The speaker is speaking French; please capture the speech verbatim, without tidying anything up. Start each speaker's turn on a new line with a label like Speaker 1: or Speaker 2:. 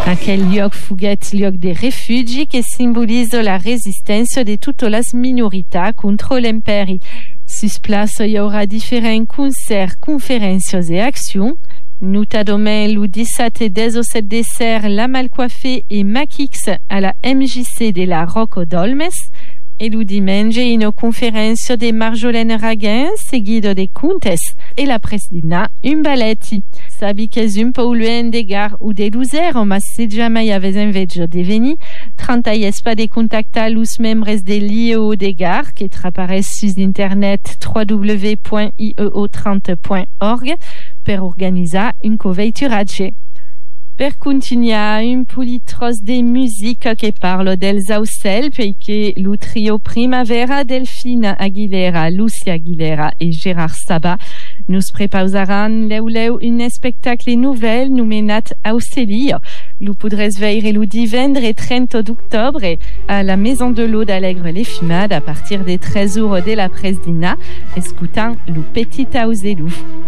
Speaker 1: Aquel lloc fuguet lloc de refugi che simbolisa la resistenza de tutte le minorità contro l'imperi. Sus place il y aura différents concerts, conférences et actions. Notamment le dix-sept et dix-sept décembre, La Malcoiffée et Makix à la M J C de la Rocco d'Olmes. Et le dimanche, une conférence de Marjolaine Raguin, seguido de contes, et la Preslina, un balletti. Sabi che è un po' loin de Gare ou de Luzero, ma se jamais avez invece de venir, trentaies pas de contactar los membres de l'I E O de Gare, qui apparaissent sur internet w w w point i e o trente point org, per organizar un coveituratge. Per continuare un politros de musique che parlo del Zausel, perché lo trio Primavera, Delphine Aguilera, Lucia Aguilera et Gérard Sabat nous prépareran leu leu un spectacle nouvel nomenat Auselio. Lo podrez veire lo divendres trenta d'octobre à la Maison de l'Eau d'Alegre les Fumades à partir des treize heures de la Presdina, escutant lo Petit Auselou.